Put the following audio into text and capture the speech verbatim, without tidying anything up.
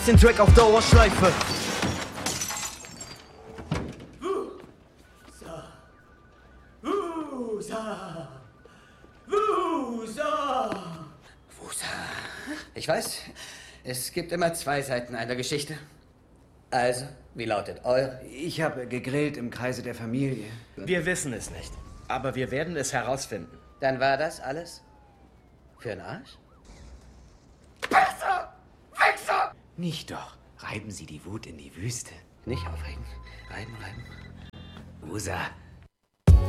Den Track auf Dauerschleife. Wusa. Wusa. Wusa. Wusa. Ich weiß, es gibt immer zwei Seiten einer Geschichte. Also, wie lautet eure? Ich habe gegrillt im Kreise der Familie. Wir wissen es nicht, aber wir werden es herausfinden. Dann war das alles für den Arsch? Besser! Wichser! Nicht doch. Reiben Sie die Wut in die Wüste. Nicht aufregen. Reiben, reiben. Wusa,